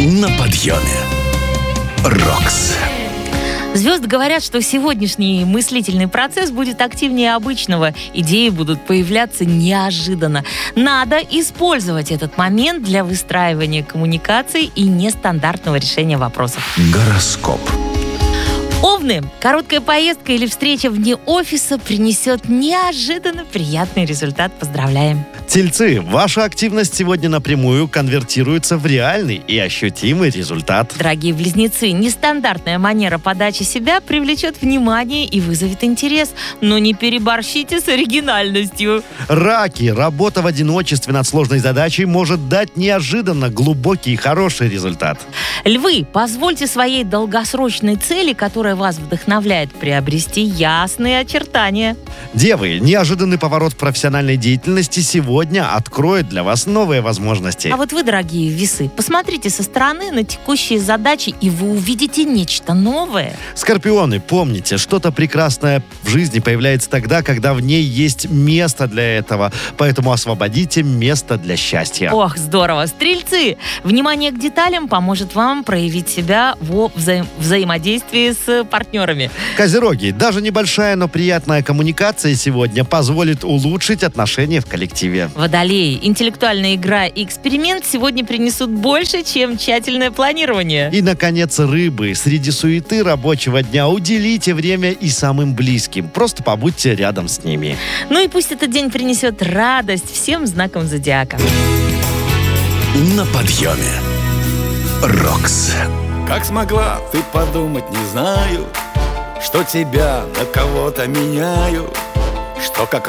На подъеме. Рокс. Звезды говорят, что сегодняшний мыслительный процесс будет активнее обычного. Идеи будут появляться неожиданно. Надо использовать этот момент для выстраивания коммуникаций и нестандартного решения вопросов. Гороскоп. Овны. Короткая поездка или встреча вне офиса принесет неожиданно приятный результат. Поздравляем. Тельцы, ваша активность сегодня напрямую конвертируется в реальный и ощутимый результат. Дорогие близнецы, нестандартная манера подачи себя привлечет внимание и вызовет интерес. Но не переборщите с оригинальностью. Раки, работа в одиночестве над сложной задачей может дать неожиданно глубокий и хороший результат. Львы, позвольте своей долгосрочной цели, которая вас вдохновляет, приобрести ясные очертания. Девы, неожиданный поворот в профессиональной деятельности сегодня откроет для вас новые возможности. А вот вы, дорогие весы, посмотрите со стороны на текущие задачи, и вы увидите нечто новое. Скорпионы, помните, что-то прекрасное в жизни появляется тогда, когда в ней есть место для этого. Поэтому освободите место для счастья. Ох, здорово. Стрельцы, внимание к деталям поможет вам проявить себя во взаимодействии с партнерами. Козероги, даже небольшая, но приятная коммуникация сегодня позволит улучшить отношения в коллективе. Водолеи, интеллектуальная игра и эксперимент сегодня принесут больше, чем тщательное планирование. И, наконец, рыбы. Среди суеты рабочего дня уделите время и самым близким. Просто побудьте рядом с ними. Ну и пусть этот день принесет радость всем знакам зодиака. На подъеме. Рокс. Как смогла ты подумать, не знаю, что тебя на кого-то меняю, что как